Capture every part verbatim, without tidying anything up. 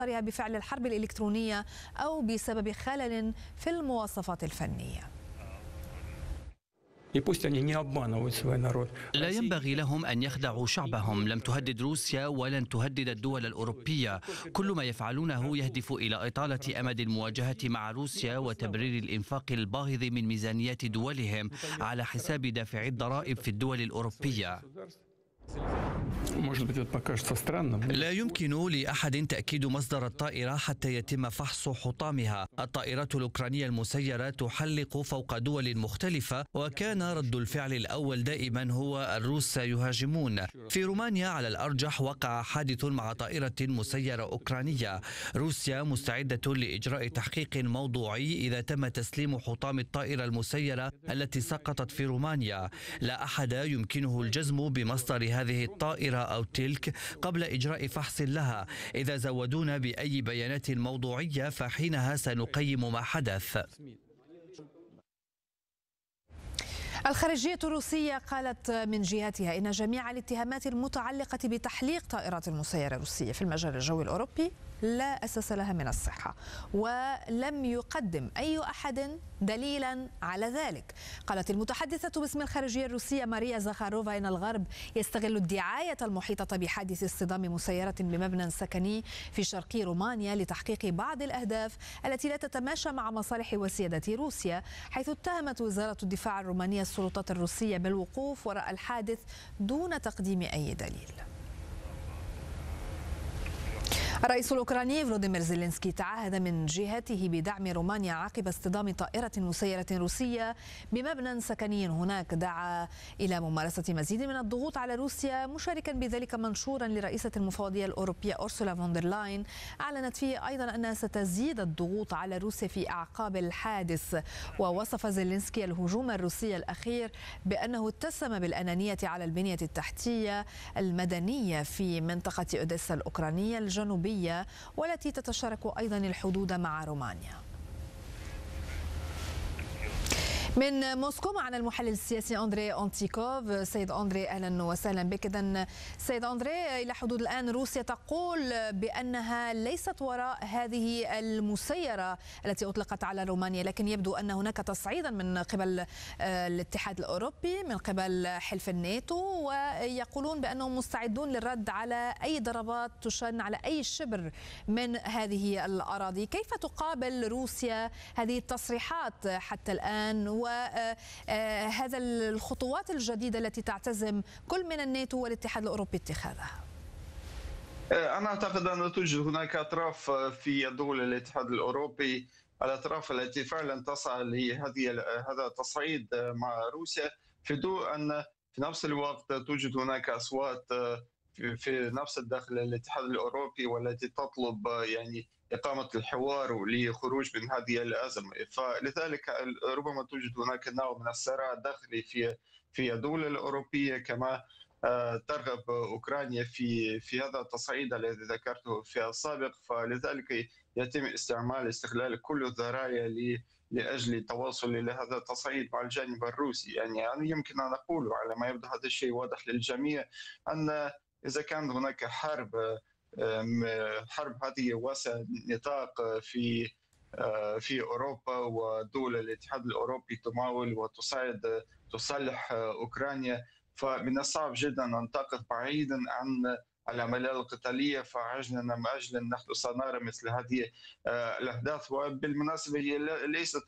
بفعل الحرب الإلكترونية أو بسبب خلل في المواصفات الفنية. لا ينبغي لهم أن يخدعوا شعبهم. لم تهدد روسيا ولن تهدد الدول الأوروبية. كل ما يفعلونه يهدف إلى إطالة أمد المواجهة مع روسيا وتبرير الإنفاق الباهظ من ميزانيات دولهم على حساب دافعي الضرائب في الدول الأوروبية. لا يمكن لأحد تأكيد مصدر الطائرة حتى يتم فحص حطامها. الطائرات الأوكرانية المسيرة تحلق فوق دول مختلفة، وكان رد الفعل الأول دائما هو الروس يهاجمون. في رومانيا على الأرجح وقع حادث مع طائرة مسيرة أوكرانية. روسيا مستعدة لإجراء تحقيق موضوعي إذا تم تسليم حطام الطائرة المسيرة التي سقطت في رومانيا. لا أحد يمكنه الجزم بمصدر هذه الطائرة أو تلك قبل إجراء فحص لها. إذا زودونا بأي بيانات موضوعية فحينها سنقيم ما حدث. الخارجية الروسية قالت من جهتها إن جميع الاتهامات المتعلقة بتحليق طائرات المسيرة الروسية في المجال الجوي الأوروبي لا أساس لها من الصحة، ولم يقدم أي أحد دليلا على ذلك. قالت المتحدثة باسم الخارجية الروسية ماريا زاخاروفا إن الغرب يستغل الدعاية المحيطة بحادث اصطدام مسيرة بمبنى سكني في شرقي رومانيا لتحقيق بعض الأهداف التي لا تتماشى مع مصالح وسيادة روسيا، حيث اتهمت وزارة الدفاع الرومانية السلطات الروسية بالوقوف وراء الحادث دون تقديم أي دليل. الرئيس الأوكراني فلوديمير زيلينسكي تعهد من جهته بدعم رومانيا عقب اصطدام طائرة مسيرة روسية بمبنى سكني هناك. دعا إلى ممارسة مزيد من الضغوط على روسيا، مشاركا بذلك منشورا لرئيسة المفوضية الأوروبية أورسولا فون دير لاين أعلنت فيه أيضا أنها ستزيد الضغوط على روسيا في أعقاب الحادث. ووصف زيلينسكي الهجوم الروسي الأخير بأنه اتسم بالأنانية على البنية التحتية المدنية في منطقة أوديسا الأوكرانية الجنوبية والتي تتشارك أيضا الحدود مع رومانيا. من موسكو معنا المحلل السياسي أندري أونتيكوف. سيد أندري أهلا وسهلا بك. إذن سيد أندري، إلى حدود الآن روسيا تقول بأنها ليست وراء هذه المسيرة التي أطلقت على رومانيا، لكن يبدو أن هناك تصعيدا من قبل الاتحاد الأوروبي من قبل حلف الناتو، ويقولون بأنهم مستعدون للرد على أي ضربات تشن على أي شبر من هذه الأراضي. كيف تقابل روسيا هذه التصريحات حتى الآن وهذا الخطوات الجديدة التي تعتزم كل من الناتو والاتحاد الأوروبي اتخاذها؟ أنا أعتقد أن توجد هناك أطراف في دول الاتحاد الأوروبي، الأطراف التي فعلا تسعى لهذه هذا التصعيد مع روسيا، في ضوء أن في نفس الوقت توجد هناك أصوات في نفس الداخل الاتحاد الأوروبي والتي تطلب يعني إقامة الحوار لخروج من هذه الأزمة. فلذلك ربما توجد هناك نوع من الصراع الداخلي في في الدول الأوروبية، كما ترغب أوكرانيا في في هذا التصعيد الذي ذكرته في السابق. فلذلك يتم استعمال استغلال كل الذرائع لأجل التواصل إلى هذا التصعيد مع الجانب الروسي. يعني, يعني يمكن أن نقول على ما يبدو هذا الشيء واضح للجميع، أن إذا كان هناك حرب حرب هذه واسع نطاق في في أوروبا ودول الاتحاد الأوروبي تماول وتساعد تصلح أوكرانيا، فمن الصعب جدا أن تقف بعيدا عن العملية القتالية. فعجلنا ما أجل نحن سنرى مثل هذه الأحداث. وبالمناسبة هي ليست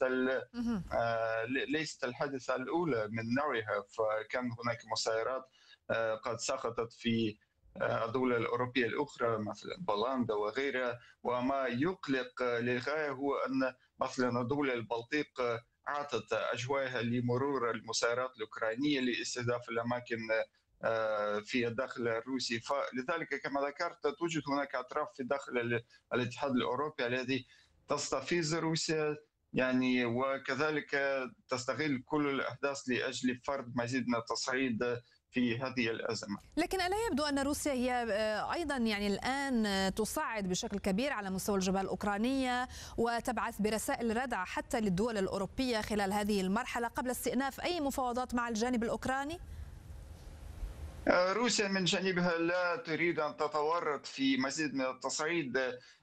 ليست الحادثة الأولى من نوعها، فكان هناك مسيرات قد سقطت في الدول الأوروبية الأخرى مثل بولندا وغيرها. وما يقلق للغاية هو أن مثلا الدول البلطيق أعطت أجواءها لمرور المسيرات الأوكرانية لاستهداف الأماكن في الداخل الروسي. فلذلك كما ذكرت توجد هناك أطراف في داخل الاتحاد الأوروبي الذي تستفز روسيا يعني، وكذلك تستغل كل الأحداث لأجل فرض مزيد من التصعيد في هذه الأزمة. لكن ألا يبدو أن روسيا هي أيضا يعني الآن تصعد بشكل كبير على مستوى الجبهة الأوكرانية وتبعث برسائل ردع حتى للدول الأوروبية خلال هذه المرحلة قبل استئناف أي مفاوضات مع الجانب الأوكراني؟ روسيا من جانبها لا تريد أن تتورط في مزيد من التصعيد